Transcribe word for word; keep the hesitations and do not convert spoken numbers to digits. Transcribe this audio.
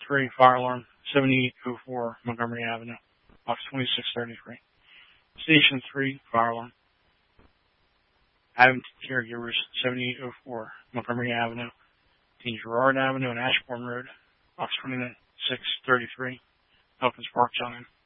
three, fire alarm, seventy-eight oh four Montgomery Avenue, box twenty-six thirty-three. Station three, fire alarm. Advent Caregivers, seventy-eight oh four Montgomery Avenue, Dean Gerard Avenue and Ashbourne Road, box twenty-six thirty-three, Elkins Park, John.